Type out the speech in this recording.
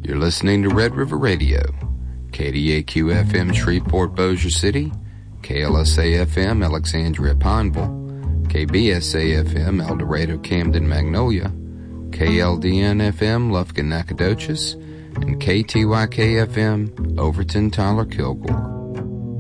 You're listening to Red River Radio, KDAQ-FM Shreveport Bossier City, KLSA-FM Alexandria Pineville, KBSA-FM El Dorado Camden Magnolia, KLDN-FM Lufkin Nacogdoches, and KTYK-FM Overton Tyler Kilgore.